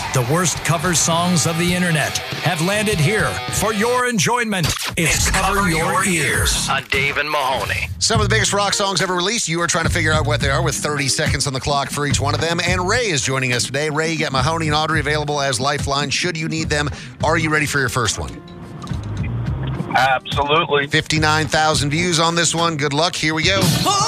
The worst cover songs of the internet have landed here for your enjoyment. It's Cover Your Ears on Dave and Mahoney. Some of the biggest rock songs ever released. You are trying to figure out what they are with 30 seconds on the clock for each one of them. And Ray is joining us today. Ray, you got Mahoney and Audrey available as lifeline should you need them. Are you ready for your first one? Absolutely. 59,000 views on this one. Good luck. Here we go.